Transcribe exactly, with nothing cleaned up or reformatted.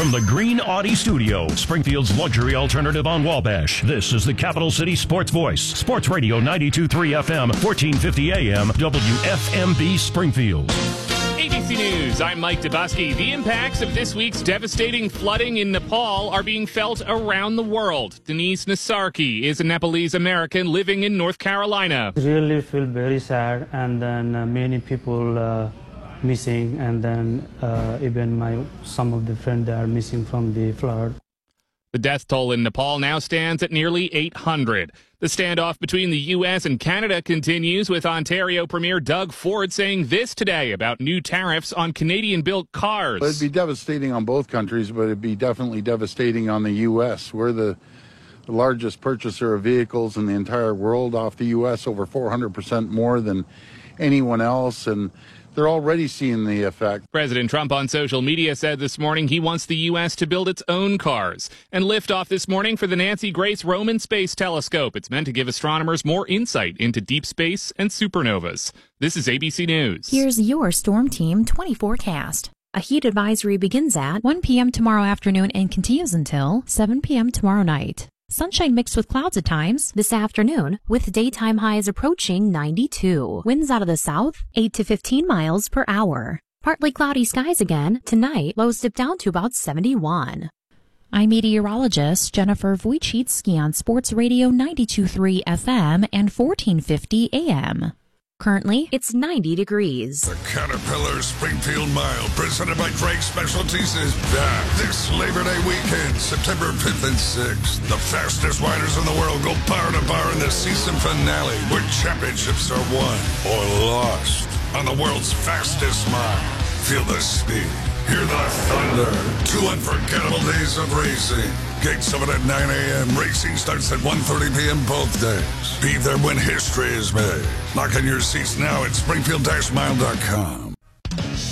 From the Green Audi Studio, Springfield's luxury alternative on Wabash, this is the Capital City Sports Voice. Sports Radio ninety-two point three F M, fourteen fifty A M, W F M B Springfield. A B C News, I'm Mike Dubusky. The impacts of this week's devastating flooding in Nepal are being felt around the world. Denise Nasarki is a Nepalese American living in North Carolina. Really feel very sad, and then uh, many people uh, missing, and then uh, even my some of the friends that are missing from the flood. The death toll in Nepal now stands at nearly eight hundred. The standoff between the U S and Canada continues, with Ontario Premier Doug Ford saying this today about new tariffs on Canadian-built cars. It'd be devastating on both countries, but it'd be definitely devastating on the U S. We're the, the largest purchaser of vehicles in the entire world off the U S, over four hundred percent more than anyone else, and they're already seeing the effect. President Trump on social media said this morning he wants the U S to build its own cars. And liftoff this morning for the Nancy Grace Roman Space Telescope. It's meant to give astronomers more insight into deep space and supernovas. This is A B C News. Here's your Storm Team twenty forecast. A heat advisory begins at one p.m. tomorrow afternoon and continues until seven p.m. tomorrow night. Sunshine mixed with clouds at times this afternoon, with daytime highs approaching ninety-two. Winds out of the south, eight to fifteen miles per hour. Partly cloudy skies again. Tonight, lows dip down to about seventy-one. I'm meteorologist Jennifer Wojcicki on Sports Radio ninety-two point three F M and fourteen fifty A M. Currently, it's ninety degrees. The Caterpillar Springfield Mile, presented by Drake Specialties, is back this Labor Day weekend, September fifth and sixth. The fastest riders in the world go bar to bar in the season finale, where championships are won or lost on the world's fastest mile. Feel the speed. Hear the thunder. Two unforgettable days of racing. Gates open at nine a.m. Racing starts at one thirty p.m. both days. Be there when history is made. Lock in your seats now at Springfield Mile dot com.